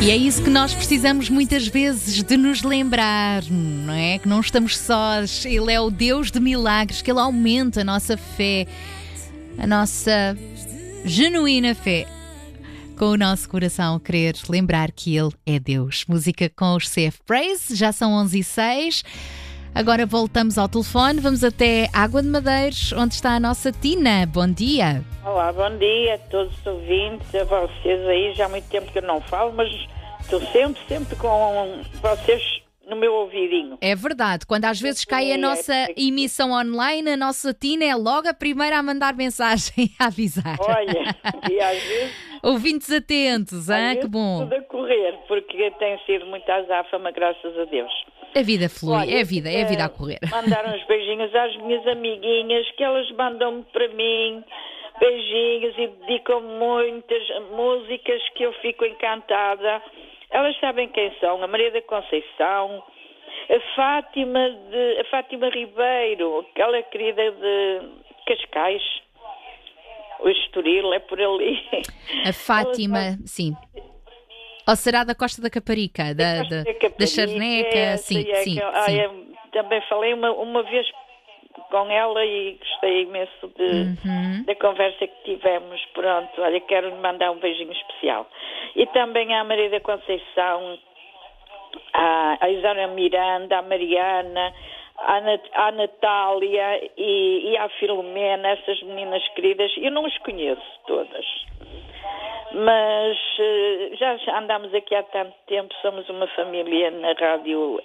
E é isso que nós precisamos muitas vezes de nos lembrar, não é? Que não estamos sós. Ele é o Deus de milagres, que Ele aumenta a nossa fé, a nossa genuína fé, com o nosso coração querer lembrar que Ele é Deus. Música com os CF Praise, já são 11h06. Agora voltamos ao telefone, vamos até Água de Madeiros, onde está a nossa Tina. Bom dia. Olá, bom dia a todos os ouvintes, a vocês aí. Já há muito tempo que eu não falo, mas estou sempre com vocês no meu ouvidinho. É verdade, quando às vezes cai a nossa emissão online, a nossa Tina é logo a primeira a mandar mensagem a avisar. Olha, e às vezes... Ouvintes atentos, que bom. Tudo a correr, porque tem sido muita azáfama, graças a Deus. A vida flui, Olha, é a vida a correr. Mandar uns beijinhos às minhas amiguinhas, que elas mandam-me para mim beijinhos e dedicam muitas músicas que eu fico encantada. Elas sabem quem são: a Maria da Conceição, a Fátima Ribeiro, aquela querida de Cascais, o Estoril, é por ali. A Fátima, sim. Ou será da Costa da Caparica, da Charneca, sim. Também falei uma vez com ela e gostei imenso da conversa que tivemos. Pronto, olha, quero lhe mandar um beijinho especial. E também à Maria da Conceição, à Isara Miranda, à Mariana, à Natália e à Filomena, essas meninas queridas. Eu não as conheço todas, mas já andamos aqui há tanto tempo, somos uma família na rádio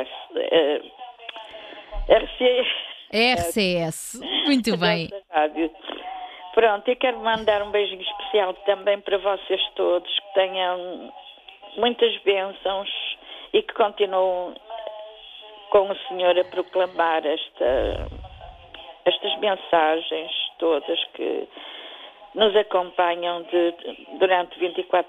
RCS, muito bem. Rádio. Pronto, eu quero mandar um beijinho especial também para vocês todos, que tenham muitas bênçãos e que continuem com o Senhor a proclamar estas mensagens todas que nos acompanham durante 24